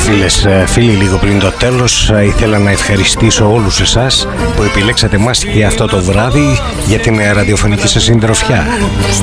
Φίλοι, λίγο πριν το τέλος ήθελα να ευχαριστήσω όλους εσάς που επιλέξατε μας και αυτό το βράδυ για την ραδιοφωνική σας συντροφιά.